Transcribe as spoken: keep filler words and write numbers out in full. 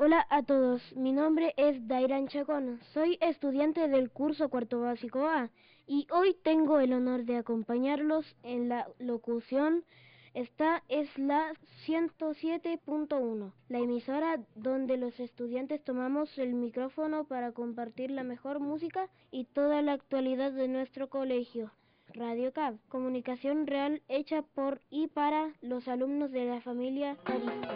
Hola a todos, mi nombre es Dairan Chacón, soy estudiante del curso cuarto básico A y hoy tengo el honor de acompañarlos en la locución. Esta es la ciento siete punto uno, la emisora donde los estudiantes tomamos el micrófono para compartir la mejor música y toda la actualidad de nuestro colegio. Radio C A B, comunicación real hecha por y para los alumnos de la familia Cavista.